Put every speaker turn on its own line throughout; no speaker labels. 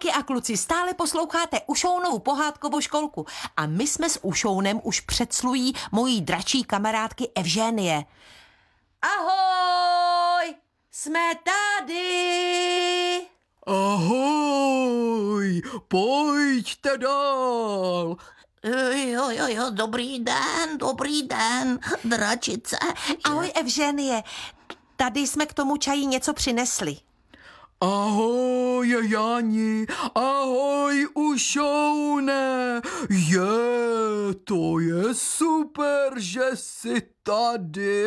Holky a kluci, stále posloucháte Ušounovu pohádkovou školku a my jsme s Ušounem už předslují mojí dračí kamarádky Evženie. Ahoj, jsme tady.
Ahoj, pojďte dál.
Jo, dobrý den, dračice.
Ahoj Evženie, tady jsme k tomu čaji něco přinesli.
Ahoj, Jani, ahoj, Ušoune. To je super, že jsi tady.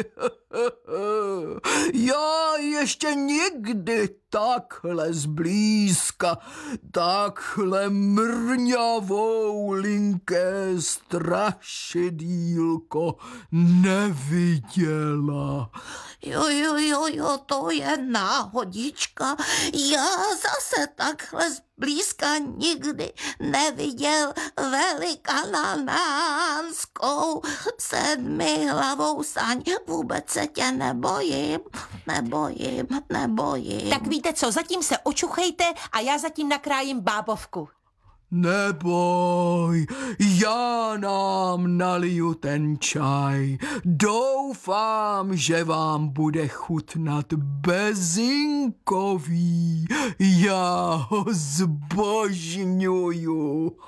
Já ještě nikdy takhle zblízka, takhle mrňavou linké strašidílko neviděla.
Jo, to je náhodička. Já zase takhle zblízka nikdy neviděl velikananánskou 7hlavou saň. Vůbec se tě nebojím.
Tak víte co, zatím se očuchejte a já zatím nakrájím bábovku.
Neboj, já nám naliju ten čaj. Doufám, že vám bude chutnat bezinkový. Já ho zbožňuju.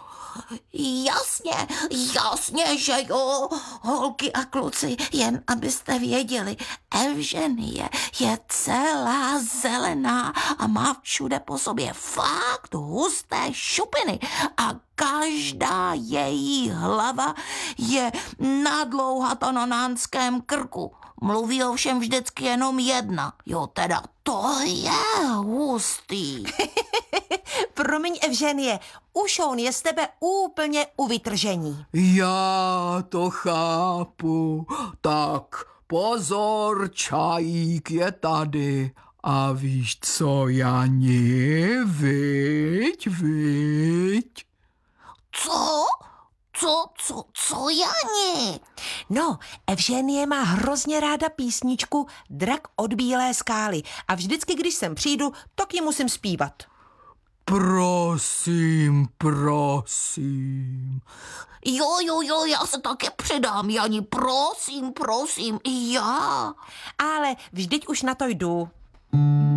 Jasně, že jo, holky a kluci, jen abyste věděli, Evženie je celá zelená a má všude po sobě fakt husté šupiny a každá její hlava je na dlouhatononánském krku. Mluví ovšem vždycky jenom jedna. Jo, teda, to je hustý.
Promiň Evženie, Ušoun je z tebe úplně u vytržení.
Já to chápu. Tak pozor, čajík je tady. A víš co, Jani, viď?
Co, Jani?
No, Evženie má hrozně ráda písničku Drak od bílé skály a vždycky, když sem přijdu, tak ji musím zpívat.
Prosím.
Jo, já se taky přidám, Jani, prosím, i já.
Ale vždyť už na to jdu.